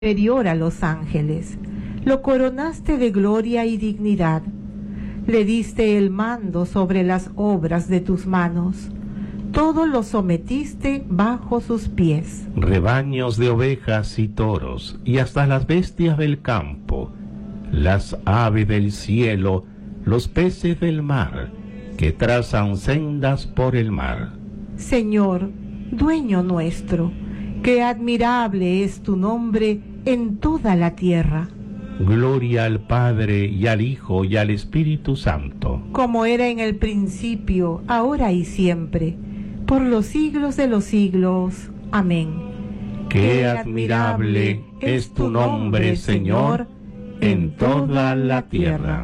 superior a los ángeles. Lo coronaste de gloria y dignidad. Le diste el mando sobre las obras de tus manos. Todo lo sometiste bajo sus pies. Rebaños de ovejas y toros, y hasta las bestias del campo, las aves del cielo, los peces del mar, que trazan sendas por el mar. Señor, dueño nuestro, qué admirable es tu nombre en toda la tierra. Gloria al Padre, y al Hijo, y al Espíritu Santo. Como era en el principio, ahora y siempre, por los siglos de los siglos. Amén. Qué admirable es tu nombre, Señor, en toda la tierra.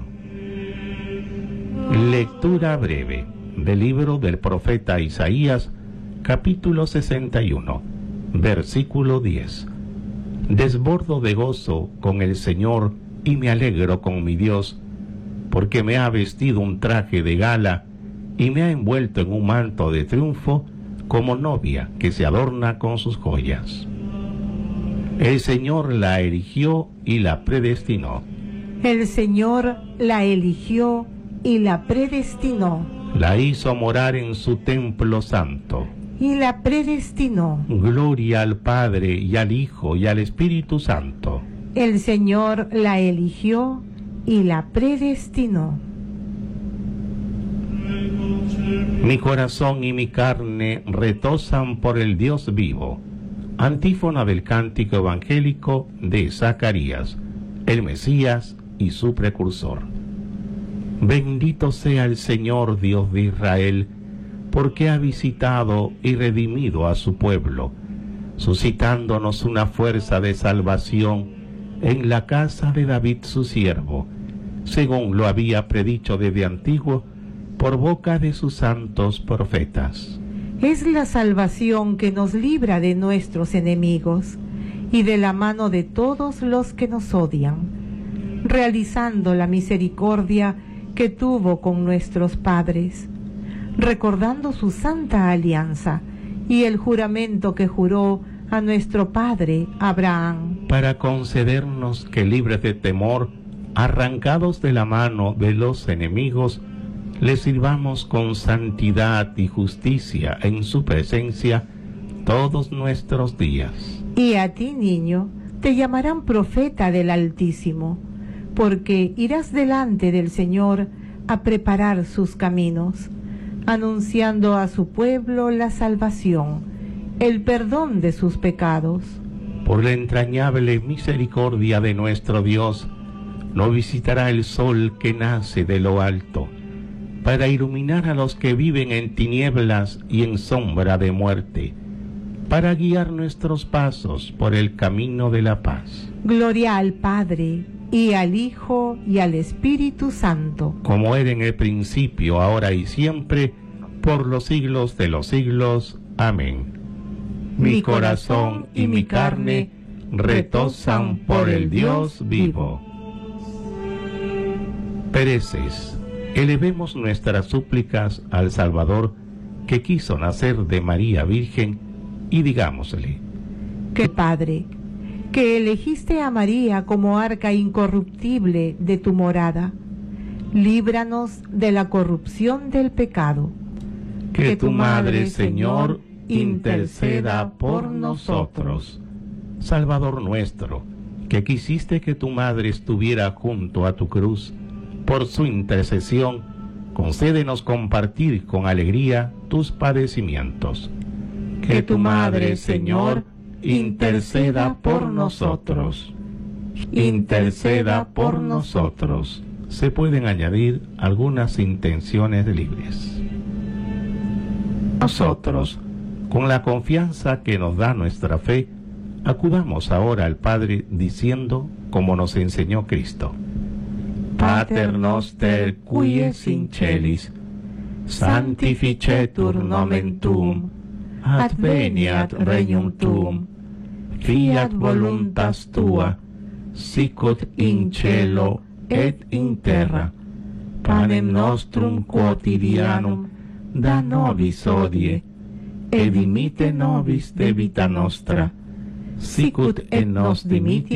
Lectura breve del libro del profeta Isaías, capítulo 61, versículo 10. Desbordo de gozo con el Señor y me alegro con mi Dios, porque me ha vestido un traje de gala y me ha envuelto en un manto de triunfo, como novia que se adorna con sus joyas. El Señor la eligió y la predestinó. El Señor la eligió y la predestinó. La hizo morar en su templo santo. Y la predestinó. Gloria al Padre, y al Hijo, y al Espíritu Santo. El Señor la eligió y la predestinó. Mi corazón y mi carne retozan por el Dios vivo. Antífona del cántico evangélico de Zacarías, el Mesías y su precursor. Bendito sea el Señor Dios de Israel, porque ha visitado y redimido a su pueblo, suscitándonos una fuerza de salvación en la casa de David su siervo, según lo había predicho desde antiguo por boca de sus santos profetas. Es la salvación que nos libra de nuestros enemigos y de la mano de todos los que nos odian, realizando la misericordia que tuvo con nuestros padres, recordando su santa alianza y el juramento que juró a nuestro padre Abraham, para concedernos que, libres de temor, arrancados de la mano de los enemigos, le sirvamos con santidad y justicia en su presencia todos nuestros días. Y a ti, niño, te llamarán profeta del Altísimo, porque irás delante del Señor a preparar sus caminos, anunciando a su pueblo la salvación, el perdón de sus pecados. Por la entrañable misericordia de nuestro Dios, nos visitará el sol que nace de lo alto, para iluminar a los que viven en tinieblas y en sombra de muerte, para guiar nuestros pasos por el camino de la paz. Gloria al Padre, y al Hijo, y al Espíritu Santo. Como era en el principio, ahora y siempre, por los siglos de los siglos. Amén. Mi corazón y mi carne retozan por el Dios vivo. Pereces. Elevemos nuestras súplicas al Salvador, que quiso nacer de María Virgen, y digámosle: que Padre, que elegiste a María como arca incorruptible de tu morada, líbranos de la corrupción del pecado. Que tu Madre, Señor, interceda por nosotros. Salvador nuestro, que quisiste que tu Madre estuviera junto a tu cruz, por su intercesión, concédenos compartir con alegría tus padecimientos. Que tu Madre, Señor, interceda por nosotros. Interceda por nosotros. Se pueden añadir algunas intenciones libres. Nosotros, con la confianza que nos da nuestra fe, acudamos ahora al Padre diciendo, como nos enseñó Cristo: Pater noster qui es in celis, sanctificetur nomen tuum, adveniat regnum tuum, fiat voluntas tua, sicut in cielo et in terra. Panem nostrum quotidianum da nobis hodie, et dimitte nobis debita nostra, sicut et nos dimitti